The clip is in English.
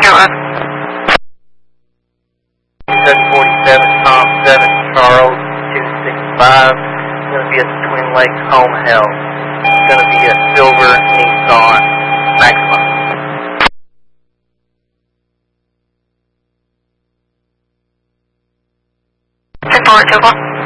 747 Tom 7 Charles 265. It's going to be at the Twin Lakes Home Health. It's going to be a silver Nissan Maxima. 421.